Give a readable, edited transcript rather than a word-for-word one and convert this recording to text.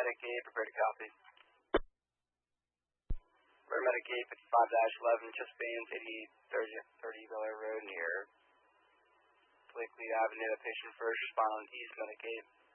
Medicaid, prepare to copy. We're Medicaid 55-11, Chesapeake, 8030 Bel Air Road near Blakely Avenue. Patient first, respond on East Medicaid.